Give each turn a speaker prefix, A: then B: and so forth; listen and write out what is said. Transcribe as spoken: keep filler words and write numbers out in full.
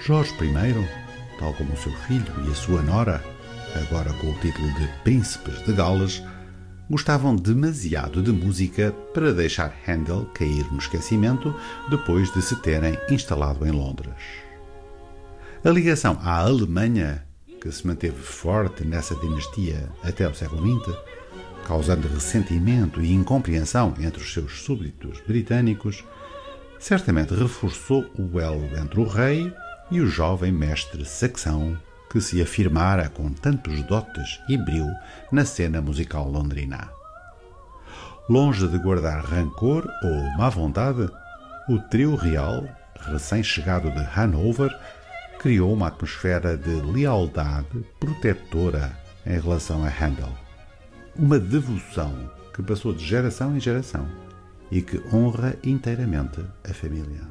A: Jorge I, tal como o seu filho e a sua nora, agora com o título de Príncipes de Gales, gostavam demasiado de música para deixar Handel cair no esquecimento depois de se terem instalado em Londres. A ligação à Alemanha, que se manteve forte nessa dinastia até o século vinte, causando ressentimento e incompreensão entre os seus súbditos britânicos, certamente reforçou o elo entre o rei e o jovem mestre saxão que se afirmara com tantos dotes e brio na cena musical londrina. Longe de guardar rancor ou má vontade, o trio real, recém-chegado de Hanover, criou uma atmosfera de lealdade protetora em relação a Handel. Uma devoção que passou de geração em geração e que honra inteiramente a família.